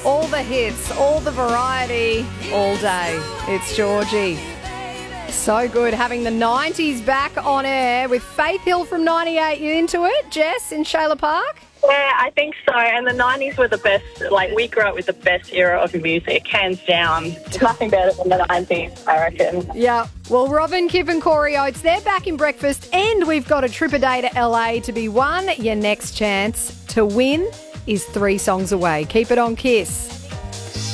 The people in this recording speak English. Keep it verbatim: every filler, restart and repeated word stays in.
All the hits, all the variety, all day. It's Georgie. So good having the nineties back on air with Faith Hill from ninety-eight. You into it, Jess, in Shayla Park? Yeah, I think so. And the nineties were the best. Like, we grew up with the best era of music, hands down. There's nothing better than the nineties, I reckon. Yeah. Well, Robin, Kip and Corey Oates, they're back in breakfast, and we've got a trip a day to L A to be won. Your next chance to win is three songs away. Keep it on Kiss.